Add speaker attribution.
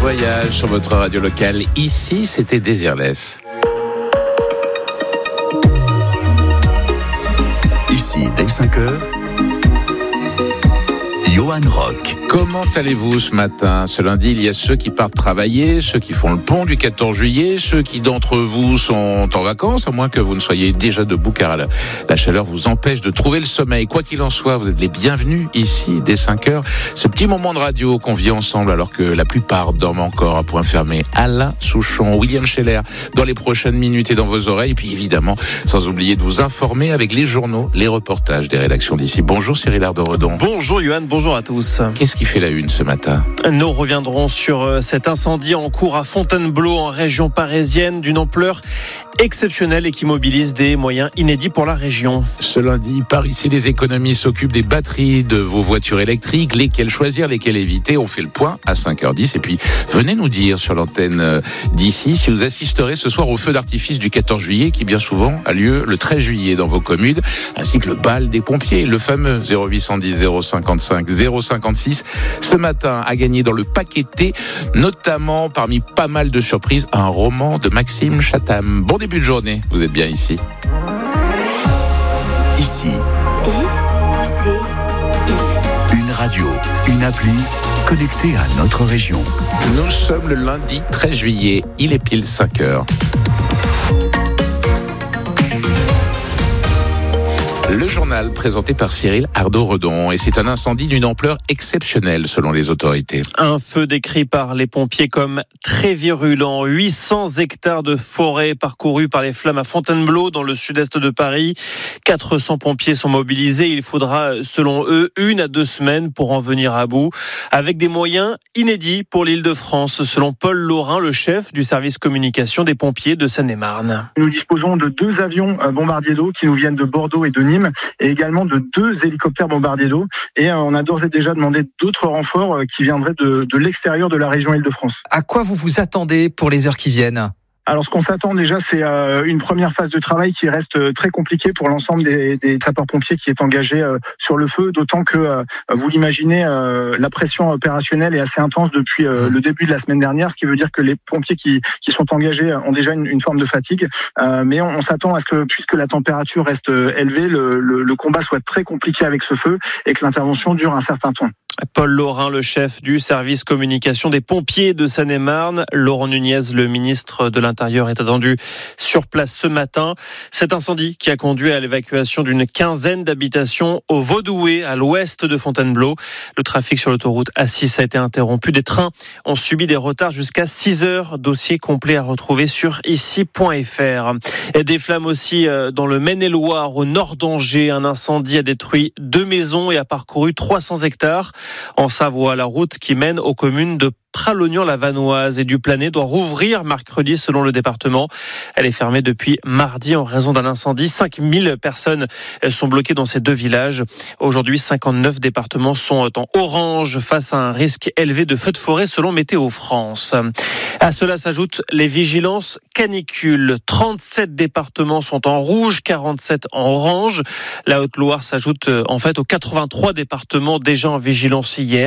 Speaker 1: voyage sur votre radio locale. Ici, c'était Désirless.
Speaker 2: Ici, dès 5h, Johan Rock.
Speaker 1: Comment allez-vous ce matin ? Ce lundi, il y a ceux qui partent travailler, ceux qui font le pont du 14 juillet, ceux qui d'entre vous sont en vacances, à moins que vous ne soyez déjà debout, car la chaleur vous empêche de trouver le sommeil. Quoi qu'il en soit, vous êtes les bienvenus ici, dès 5h. Ce petit moment de radio qu'on vit ensemble, alors que la plupart dorment encore à point fermé. Alain Souchon, William Scheller, dans les prochaines minutes et dans vos oreilles. Et puis évidemment, sans oublier de vous informer avec les journaux, les reportages des rédactions d'ici. Bonjour Cyril Ardo-Redon.
Speaker 3: Bonjour Johan, bonjour à tous.
Speaker 1: Qu'est-ce qui fait la une ce matin ?
Speaker 3: Nous reviendrons sur cet incendie en cours à Fontainebleau, en région parisienne, d'une ampleur exceptionnelle et qui mobilise des moyens inédits pour la région.
Speaker 1: Ce lundi, par ici, les économies s'occupent des batteries de vos voitures électriques, lesquelles choisir, lesquelles éviter. On fait le point à 5h10. Et puis, venez nous dire sur l'antenne d'ici si vous assisterez ce soir au feu d'artifice du 14 juillet, qui bien souvent a lieu le 13 juillet dans vos communes, ainsi que le bal des pompiers, le fameux 0810 055 056. Ce matin, a gagné dans le paquet T, notamment parmi pas mal de surprises, un roman de Maxime Chatham. Bon début de journée, vous êtes bien ici.
Speaker 2: Ici, une radio, une appli connectée à notre région.
Speaker 1: Nous sommes le lundi 13 juillet, il est pile 5h. Le journal présenté par Cyril Ardo-Redon, et c'est un incendie d'une ampleur exceptionnelle selon les autorités.
Speaker 3: Un feu décrit par les pompiers comme très virulent. 800 hectares de forêt parcourus par les flammes à Fontainebleau dans le sud-est de Paris. 400 pompiers sont mobilisés. Il faudra, selon eux, 1 à 2 semaines pour en venir à bout, avec des moyens inédits pour l'Île-de-France, selon Paul Laurin, le chef du service communication des pompiers de Seine-et-Marne.
Speaker 4: Nous disposons de 2 avions bombardiers d'eau qui nous viennent de Bordeaux et de Nîmes, et également de 2 hélicoptères bombardiers d'eau. Et on a d'ores et déjà demandé d'autres renforts qui viendraient de l'extérieur de la région Île-de-France.
Speaker 5: À quoi vous vous attendez pour les heures qui viennent ?
Speaker 4: Alors, ce qu'on s'attend déjà, c'est une première phase de travail qui reste très compliquée pour l'ensemble des sapeurs-pompiers qui est engagé sur le feu, d'autant que, vous l'imaginez, la pression opérationnelle est assez intense depuis le début de la semaine dernière, ce qui veut dire que les pompiers qui sont engagés ont déjà une forme de fatigue. Mais on s'attend à ce que, puisque la température reste élevée, le combat soit très compliqué avec ce feu et que l'intervention dure un certain temps.
Speaker 3: Paul Laurin, le chef du service communication des pompiers de Seine-et-Marne. Laurent Nunez, le ministre de l'Intérieur, est attendu sur place ce matin. Cet incendie qui a conduit à l'évacuation d'une quinzaine d'habitations au Vaudoué, à l'ouest de Fontainebleau. Le trafic sur l'autoroute A6 a été interrompu. Des trains ont subi des retards jusqu'à 6 heures. Dossier complet à retrouver sur ici.fr. Et des flammes aussi dans le Maine-et-Loire, au nord d'Angers. Un incendie a détruit 2 maisons et a parcouru 300 hectares. En Savoie, la route qui mène aux communes de Pralognan-la-Vanoise et du Planet doit rouvrir mercredi selon le département. Elle est fermée depuis mardi en raison d'un incendie. 5000 personnes sont bloquées dans ces 2 villages. Aujourd'hui, 59 départements sont en orange face à un risque élevé de feux de forêt selon Météo France. À cela s'ajoutent les vigilances canicules. 37 départements sont en rouge, 47 en orange. La Haute-Loire s'ajoute en fait aux 83 départements déjà en vigilance hier.